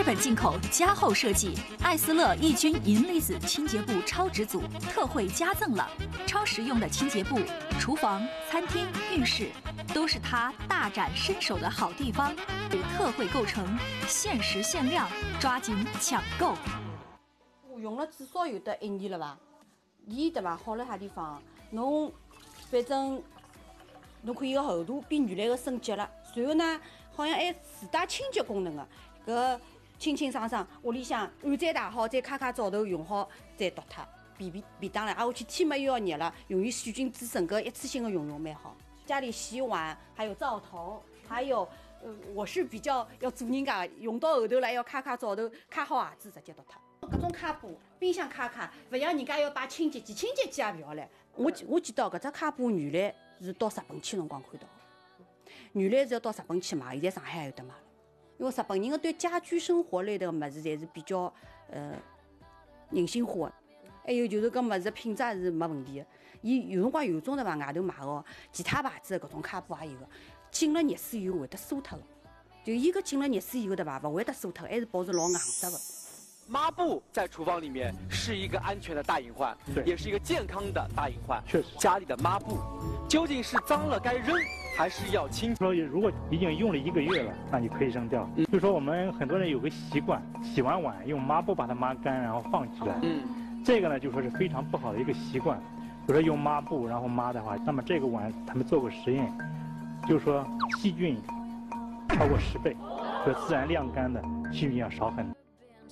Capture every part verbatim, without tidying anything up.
本进口，加厚设计，艾斯乐抑菌银离子清洁布超值组特惠加赠了，超实用的清洁布，厨房、餐厅、浴室都是它大展身手的好地方。特惠购成，限时限量，抓紧抢购！ 我用了至少有得一年了吧？伊对伐？好了啥地方？侬反正侬看伊个厚度比原来个升级了，然后呢，好像还自带清洁功能个，搿清清爽爽，屋里向碗再洗好，再揩揩皂头用好，再倒脱，便便便当了。挨下去天嘛又要热了，容易细菌滋生，搿一次性的用用蛮好。家里洗碗，还有灶头，还有呃，我是比较要做人家，用到后头了还要揩揩皂头，揩好鞋子直接倒脱。搿种揩布，冰箱揩揩，勿像人家要摆清洁剂，清洁剂也勿要唻。我我记得搿只揩布原来是到日本去辰光看到，原来是要到日本去买，现在上海也有得买了。因为日本人个对家居生活类的物事侪是比较呃人性化的，还有就是搿物事品质也是没问题的。伊有辰光有种对伐，外头买个其他牌子的搿种揩布也有个，进了热水以后会得缩脱个，就伊搿进了热水以后对伐，勿会得缩脱，还是保持老硬质个。 抹布在厨房里面是一个安全的大隐患，也是一个健康的大隐患。 确实， 家里的抹布究竟是脏了该扔，还是要清？ 说如果已经用了一个月了，那你可以扔掉。嗯、就说我们很多人有个习惯，洗完碗用抹布把它抹干，然后放起来。嗯，这个呢就说是非常不好的一个习惯。比如说用抹布然后抹的话，那么这个碗他们做过实验，就是说细菌超过十倍，和自然晾干的细菌要少很多。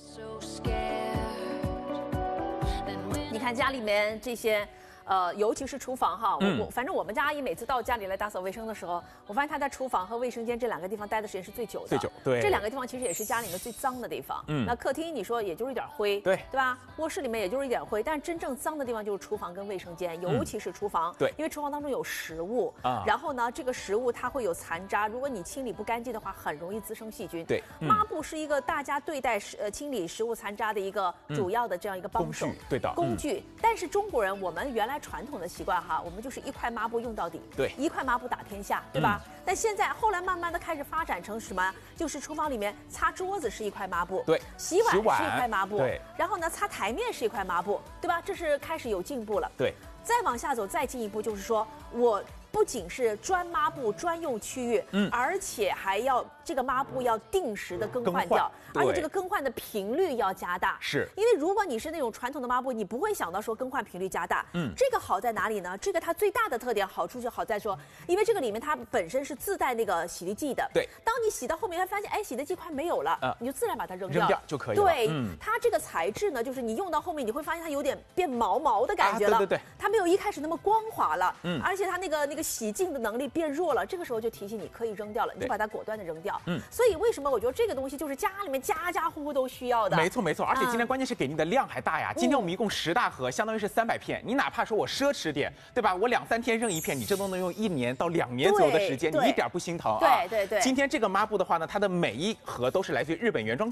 你看家里面这些，呃，尤其是厨房哈， 嗯、 我我反正我们家阿姨每次到家里来打扫卫生的时候，我发现她在厨房和卫生间这两个地方待的时间是最久的。 最久，对。 这两个地方其实也是家里面最脏的地方。 嗯。 那客厅你说也就是一点灰， 对， 对吧？卧室里面也就是一点灰，但是真正脏的地方就是厨房跟卫生间，尤其是厨房。 嗯、对。 因为厨房当中有食物啊，然后呢，这个食物它会有残渣，如果你清理不干净的话，很容易滋生细菌。 对。 嗯、抹布是一个大家对待食呃清理食物残渣的一个主要的这样一个帮手。 工具，对的。 工具，嗯、但是中国人我们原来传统的习惯哈，我们就是一块抹布用到底， 对， 一块抹布打天下，对吧？嗯、但现在后来慢慢的开始发展成什么？就是厨房里面擦桌子是一块抹布， 对， 洗碗是一块抹布， 对， 然后呢擦台面是一块抹布，对吧？这是开始有进步了， 对。 再往下走，再进一步就是说我不仅是专抹布专用区域，嗯，而且还要这个抹布要定时的更换掉，而且这个更换的频率要加大。 是， 因为如果你是那种传统的抹布，你不会想到说更换频率加大。嗯，这个好在哪里呢？这个它最大的特点好处就好在说，因为这个里面它本身是自带那个洗涤剂的。 对， 当你洗到后面，会发现哎洗涤剂快没有了，呃、你就自然把它扔掉， 扔掉就可以了。 对，嗯、它这个材质呢，就是你用到后面，你会发现它有点变毛毛的感觉了。 啊、对对对， 它没有一开始那么光滑了。嗯，而且它那个那个洗净的能力变弱了，这个时候就提醒你可以扔掉了，你就把它果断的扔掉。嗯，所以为什么我觉得这个东西就是家里面家家户户都需要的？ 没错没错，而且今天关键是给您的量还大呀！嗯、今天我们一共十大盒，相当于是三百片。你哪怕说我奢侈点，对吧？我两三天扔一片，你这都能用一年到两年左右的时间，你一点不心疼啊！ 对对对。 今天这个抹布的话呢，它的每一盒都是来自于日本原装